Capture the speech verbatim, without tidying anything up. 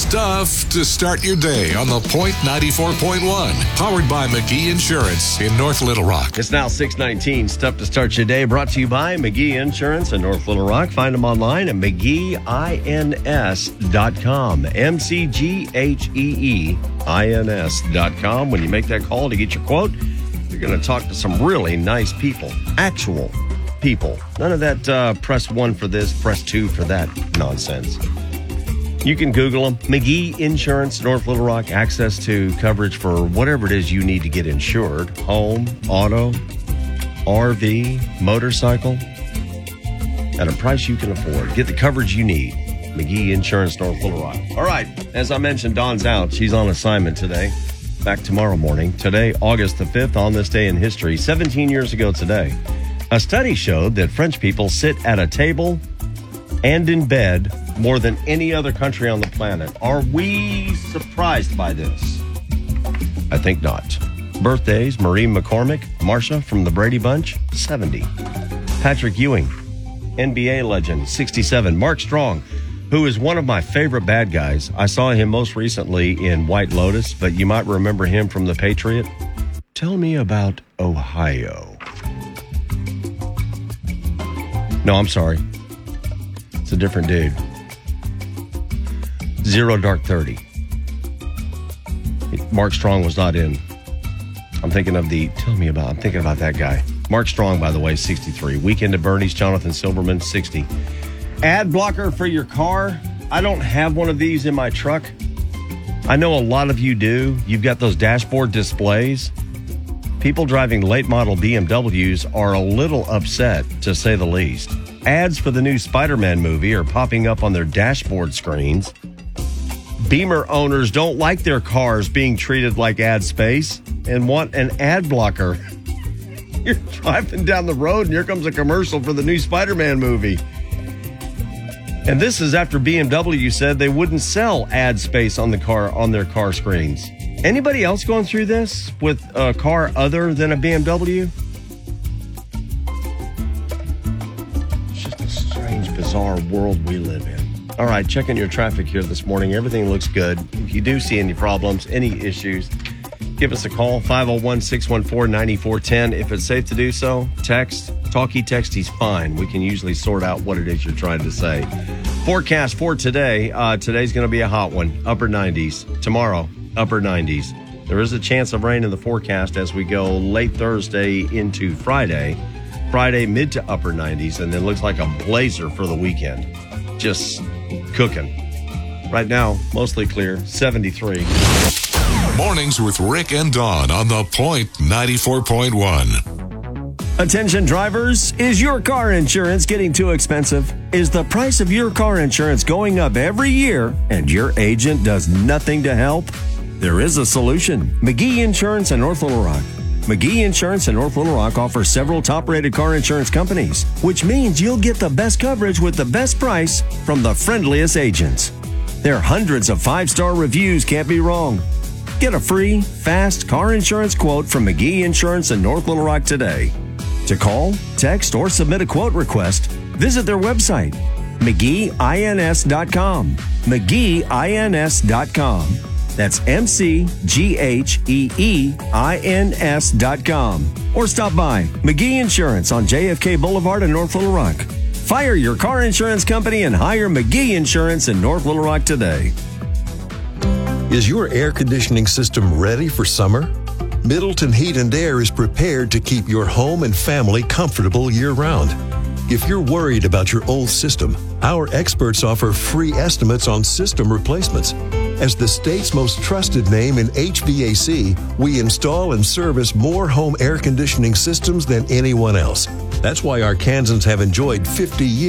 Stuff to start your day on The Point ninety-four point one. Powered by McGee Insurance in North Little Rock. It's now six nineteen. Stuff to start your day brought to you by McGee Insurance in North Little Rock. Find them online at McGee Ins dot com. M C G H E E I N S dot com. When you make that call to get your quote, you're going to talk to some really nice people. Actual people. None of that uh, press one for this, press two for that nonsense. You can Google them. McGee Insurance, North Little Rock. Access to coverage for whatever it is you need to get insured. Home, auto, R V, motorcycle. At a price you can afford. Get the coverage you need. McGee Insurance, North Little Rock. All right. As I mentioned, Dawn's out. She's on assignment today. Back tomorrow morning. Today, August the fifth, on this day in history, seventeen years ago today, a study showed that French people sit at a table and in bed more than any other country on the planet. Are we surprised by this? I think not. Birthdays: Marie McCormick, Marsha from the Brady Bunch, seventy. Patrick Ewing, N B A legend, sixty-seven. Mark Strong, who is one of my favorite bad guys. I saw him most recently in White Lotus, but you might remember him from The Patriot. Tell me about Ohio. No, I'm sorry. It's a different dude. Zero Dark Thirty. Mark Strong was not in. I'm thinking of the, tell me about, I'm thinking about that guy. Mark Strong, by the way, sixty-three. Weekend at Bernie's, Jonathan Silverman, sixty. Ad blocker for your car. I don't have one of these in my truck. I know a lot of you do. You've got those dashboard displays. People driving late model B M Ws are a little upset, to say the least. Ads for the new Spider-Man movie are popping up on their dashboard screens. Beamer owners don't like their cars being treated like ad space and want an ad blocker. You're driving down the road and here comes a commercial for the new Spider-Man movie. And this is after B M W said they wouldn't sell ad space on the car on their car screens. Anybody else going through this with a car other than a B M W? It's just a strange, bizarre world we live in. All right, checking your traffic here this morning. Everything looks good. If you do see any problems, any issues, give us a call, five oh one, six one four, nine four one zero. If it's safe to do so, text. Talkie texty's fine. We can usually sort out what it is you're trying to say. Forecast for today. Uh, today's going to be a hot one. Upper nineties. Tomorrow, upper nineties. There is a chance of rain in the forecast as we go late Thursday into Friday. Friday, mid to upper nineties, and then looks like a blazer for the weekend. Just cooking. Right now, mostly clear, seventy-three. Mornings with Rick and Dawn on The Point ninety-four point one. Attention drivers, is your car insurance getting too expensive? Is the price of your car insurance going up every year and your agent does nothing to help? There is a solution. McGee Insurance in North Little Rock. McGee Insurance in North Little Rock offers several top-rated car insurance companies, which means you'll get the best coverage with the best price from the friendliest agents. Their hundreds of five-star reviews can't be wrong. Get a free, fast car insurance quote from McGee Insurance in North Little Rock today. To call, text, or submit a quote request, visit their website, McGee Ins dot com. McGee Ins dot com. That's M C G H E E I N S dot com. Or stop by McGee Insurance on J F K Boulevard in North Little Rock. Fire your car insurance company and hire McGee Insurance in North Little Rock today. Is your air conditioning system ready for summer? Middleton Heat and Air is prepared to keep your home and family comfortable year-round. If you're worried about your old system, our experts offer free estimates on system replacements. As the state's most trusted name in H V A C, we install and service more home air conditioning systems than anyone else. That's why our Kansans have enjoyed fifty years